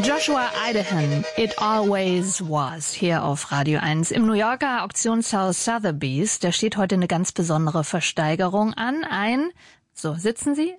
Joshua Idahan, It Always Was, hier auf Radio 1. Im New Yorker Auktionshaus Sotheby's, da steht heute eine ganz besondere Versteigerung an. So sitzen Sie,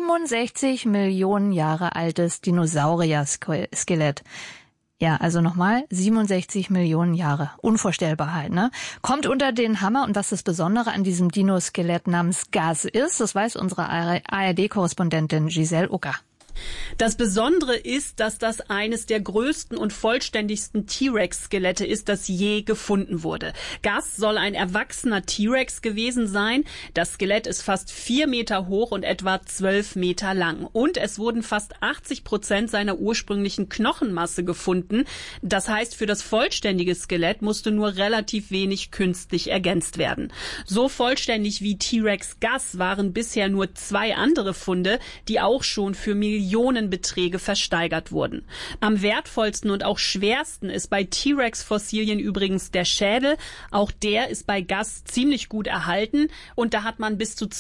67 Millionen Jahre altes Dinosaurier-Skelett. Ja, also nochmal, 67 Millionen Jahre. Unvorstellbar halt, ne? Kommt unter den Hammer. Und was das Besondere an diesem Dino-Skelett namens Gus ist, das weiß unsere ARD-Korrespondentin Giselle Ucker. Das Besondere ist, dass das eines der größten und vollständigsten T-Rex-Skelette ist, das je gefunden wurde. Gus soll ein erwachsener T-Rex gewesen sein. Das Skelett ist fast 4 Meter hoch und etwa 12 Meter lang. Und es wurden fast 80% seiner ursprünglichen Knochenmasse gefunden. Das heißt, für das vollständige Skelett musste nur relativ wenig künstlich ergänzt werden. So vollständig wie T-Rex Gus waren bisher nur 2 andere Funde, die auch schon für Millionenbeträge versteigert wurden. Am wertvollsten und auch schwersten ist bei T-Rex-Fossilien übrigens der Schädel. Auch der ist bei Gus ziemlich gut erhalten und da hat man bis zu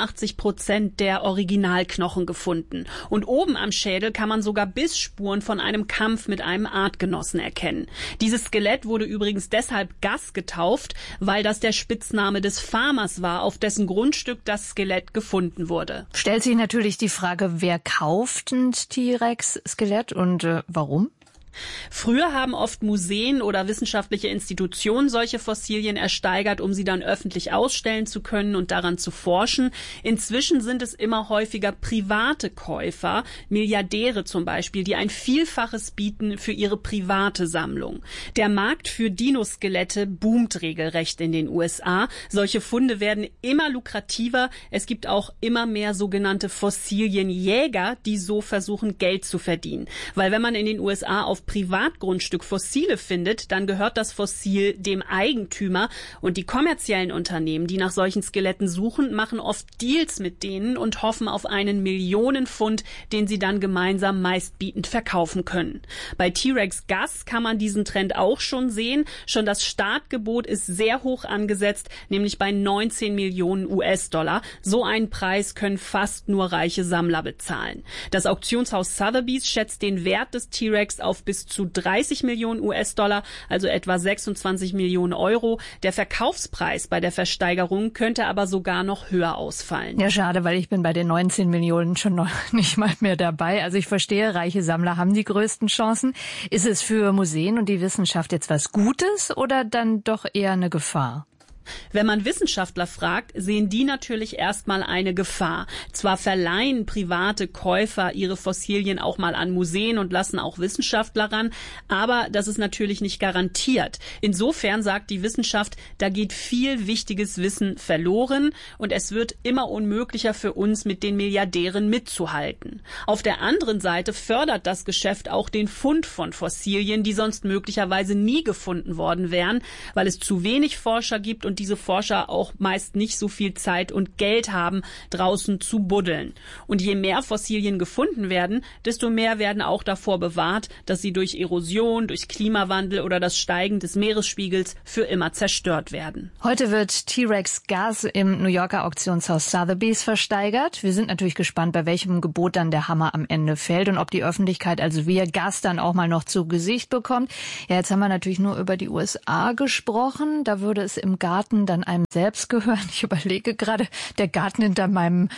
82% der Originalknochen gefunden. Und oben am Schädel kann man sogar Bissspuren von einem Kampf mit einem Artgenossen erkennen. Dieses Skelett wurde übrigens deshalb Gus getauft, weil das der Spitzname des Farmers war, auf dessen Grundstück das Skelett gefunden wurde. Stellt sich natürlich die Frage, wer kauft ein T-Rex-Skelett und warum? Früher haben oft Museen oder wissenschaftliche Institutionen solche Fossilien ersteigert, um sie dann öffentlich ausstellen zu können und daran zu forschen. Inzwischen sind es immer häufiger private Käufer, Milliardäre zum Beispiel, die ein Vielfaches bieten für ihre private Sammlung. Der Markt für Dinoskelette boomt regelrecht in den USA. Solche Funde werden immer lukrativer. Es gibt auch immer mehr sogenannte Fossilienjäger, die so versuchen, Geld zu verdienen. Weil wenn man in den USA auf Privatgrundstück Fossile findet, dann gehört das Fossil dem Eigentümer und die kommerziellen Unternehmen, die nach solchen Skeletten suchen, machen oft Deals mit denen und hoffen auf einen Millionenfund, den sie dann gemeinsam meistbietend verkaufen können. Bei T-Rex Gus kann man diesen Trend auch schon sehen. Schon das Startgebot ist sehr hoch angesetzt, nämlich bei 19 Millionen US-Dollar. So einen Preis können fast nur reiche Sammler bezahlen. Das Auktionshaus Sotheby's schätzt den Wert des T-Rex auf bis zu 30 Millionen US-Dollar, also etwa 26 Millionen Euro. Der Verkaufspreis bei der Versteigerung könnte aber sogar noch höher ausfallen. Ja, schade, weil ich bin bei den 19 Millionen schon noch nicht mal mehr dabei. Also ich verstehe, reiche Sammler haben die größten Chancen. Ist es für Museen und die Wissenschaft jetzt was Gutes oder dann doch eher eine Gefahr? Wenn man Wissenschaftler fragt, sehen die natürlich erstmal eine Gefahr. Zwar verleihen private Käufer ihre Fossilien auch mal an Museen und lassen auch Wissenschaftler ran, aber das ist natürlich nicht garantiert. Insofern sagt die Wissenschaft, da geht viel wichtiges Wissen verloren und es wird immer unmöglicher für uns, mit den Milliardären mitzuhalten. Auf der anderen Seite fördert das Geschäft auch den Fund von Fossilien, die sonst möglicherweise nie gefunden worden wären, weil es zu wenig Forscher gibt und diese Forscher auch meist nicht so viel Zeit und Geld haben, draußen zu buddeln. Und je mehr Fossilien gefunden werden, desto mehr werden auch davor bewahrt, dass sie durch Erosion, durch Klimawandel oder das Steigen des Meeresspiegels für immer zerstört werden. Heute wird T-Rex Gus im New Yorker Auktionshaus Sotheby's versteigert. Wir sind natürlich gespannt, bei welchem Gebot dann der Hammer am Ende fällt und ob die Öffentlichkeit, also wir, Gus dann auch mal noch zu Gesicht bekommt. Ja, jetzt haben wir natürlich nur über die USA gesprochen. Da würde es im Garten dann einem selbst gehören. Ich überlege gerade, der Garten hinter meinem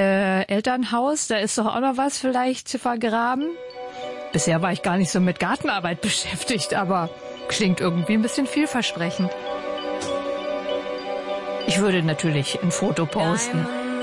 Elternhaus, da ist doch auch noch was vielleicht zu vergraben. Bisher war ich gar nicht so mit Gartenarbeit beschäftigt, aber klingt irgendwie ein bisschen vielversprechend. Ich würde natürlich ein Foto posten.